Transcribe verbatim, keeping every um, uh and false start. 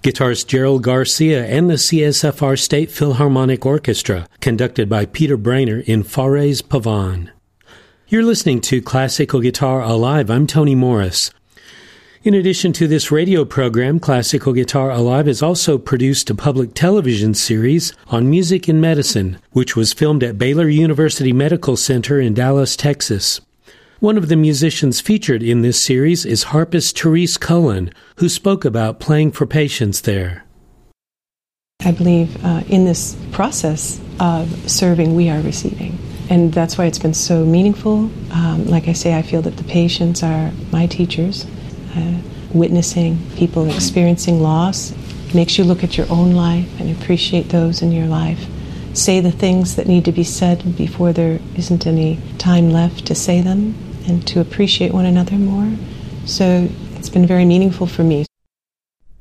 guitarist Gerald Garcia and the C S F R State Philharmonic Orchestra, conducted by Peter Brainer in Fares Pavan. You're listening to Classical Guitar Alive. I'm Tony Morris. In addition to this radio program, Classical Guitar Alive has also produced a public television series on music and medicine, which was filmed at Baylor University Medical Center in Dallas, Texas. One of the musicians featured in this series is harpist Therese Cullen, who spoke about playing for patients there. I believe uh, in this process of serving, we are receiving. And that's why it's been so meaningful. Um, like I say, I feel that the patients are my teachers. Uh, witnessing people experiencing loss makes you look at your own life and appreciate those in your life. Say the things that need to be said before there isn't any time left to say them, and to appreciate one another more. So it's been very meaningful for me.